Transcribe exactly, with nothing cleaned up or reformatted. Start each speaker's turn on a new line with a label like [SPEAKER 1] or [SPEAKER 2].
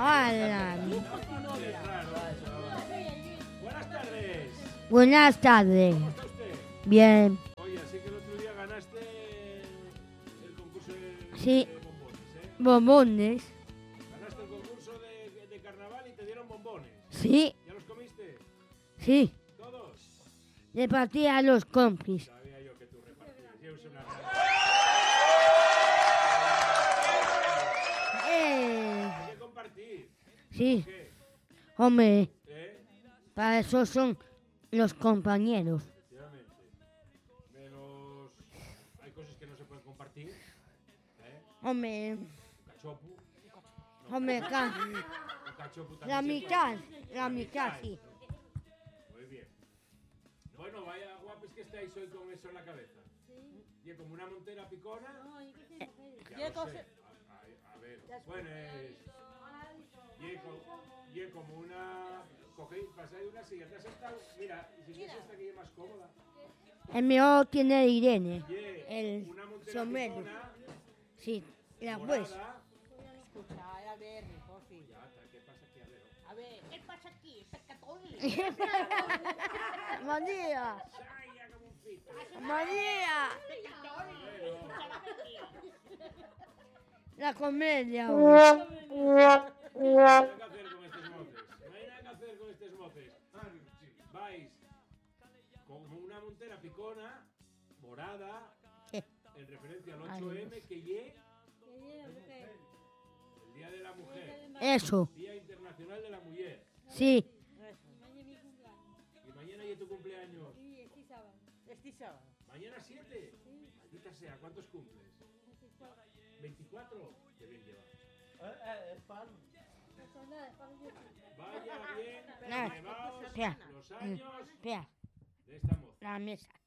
[SPEAKER 1] ¡Hala!
[SPEAKER 2] Qué raro. Buenas tardes.
[SPEAKER 1] Buenas tardes.
[SPEAKER 2] ¿Cómo está usted?
[SPEAKER 1] Bien.
[SPEAKER 2] Oye, así que el otro día ganaste el concurso de,
[SPEAKER 1] Sí.
[SPEAKER 2] de bombones, ¿eh?
[SPEAKER 1] Bombones.
[SPEAKER 2] Ganaste el concurso de, de carnaval y te dieron bombones.
[SPEAKER 1] Sí,
[SPEAKER 2] ¿Ya los comiste?
[SPEAKER 1] sí.
[SPEAKER 2] ¿Todos?
[SPEAKER 1] Repartí a los compis.
[SPEAKER 2] Sabía yo que tú repartías. Yo soy una
[SPEAKER 1] ¡Eh!
[SPEAKER 2] Hay que compartir.
[SPEAKER 1] Sí,
[SPEAKER 2] ¿Qué?
[SPEAKER 1] hombre,
[SPEAKER 2] ¿Eh?
[SPEAKER 1] para eso son los compañeros.
[SPEAKER 2] Efectivamente. Menos... Hay cosas que no se pueden compartir. ¿Eh?
[SPEAKER 1] Hombre,
[SPEAKER 2] Un cachopo. No,
[SPEAKER 1] hombre, ca-
[SPEAKER 2] un cachopo también
[SPEAKER 1] la
[SPEAKER 2] se
[SPEAKER 1] mitad,
[SPEAKER 2] puede.
[SPEAKER 1] la mitad, sí.
[SPEAKER 2] Muy bien. Bueno, vaya guapos que estáis hoy con eso en la cabeza. Y es como una montera picona. Ya lo sé. A, a- a ver, bueno, es... Y es como, y es como una... Cogéis, pasáis una silla, te has sentado... Mira, si quieres esta que es más cómoda.
[SPEAKER 1] El mío tiene Irene.
[SPEAKER 2] Y es
[SPEAKER 1] El
[SPEAKER 2] una montera
[SPEAKER 1] sombrero.
[SPEAKER 2] picona,
[SPEAKER 1] Sí, la pues.
[SPEAKER 2] morada.
[SPEAKER 3] Escucha, a ver, Jofi.
[SPEAKER 2] Ya, ta- ¿qué pasa aquí? A ver.
[SPEAKER 3] A ver, ¿qué pasa aquí? Pescatón.
[SPEAKER 1] María,
[SPEAKER 2] ¡Saya como un fito!
[SPEAKER 1] María,
[SPEAKER 2] Bueno,
[SPEAKER 1] la comedia.
[SPEAKER 2] no hay nada que hacer con estos moces. No hay nada que hacer con estos moces. Vais como una montera picona, morada, en referencia al ocho eme, que ye el Día de la Mujer,
[SPEAKER 1] Eso,
[SPEAKER 2] Día Internacional de la Mujer.
[SPEAKER 1] sí.
[SPEAKER 2] Y mañana ya tu cumpleaños.
[SPEAKER 3] Este sábado.
[SPEAKER 2] ¿Mañana siete? Maldita sea, ¿cuántos cumples? ¿veinticuatro? Qué bien llevas. Vaya bien,
[SPEAKER 1] Nada.
[SPEAKER 2] llevaos
[SPEAKER 1] Espera,
[SPEAKER 2] los años
[SPEAKER 1] espera,
[SPEAKER 2] de esta moza.
[SPEAKER 1] la mesa.